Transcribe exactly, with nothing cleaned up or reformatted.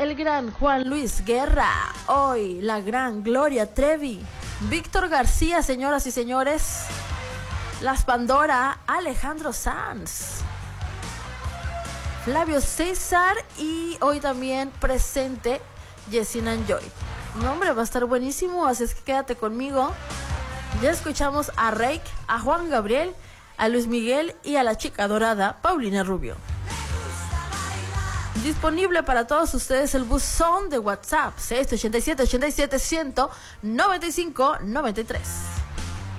el gran Juan Luis Guerra. Hoy la gran Gloria Trevi. Víctor García, señoras y señores. Las Pandora, Alejandro Sanz. Flavio César y hoy también presente Yesina Joy. No, hombre, va a estar buenísimo, así es que quédate conmigo. Ya escuchamos a Reik, a Juan Gabriel, a Luis Miguel y a la chica dorada, Paulina Rubio. Disponible para todos ustedes el buzón de WhatsApp seis ocho siete, ocho siete, uno cero nueve cinco nueve tres.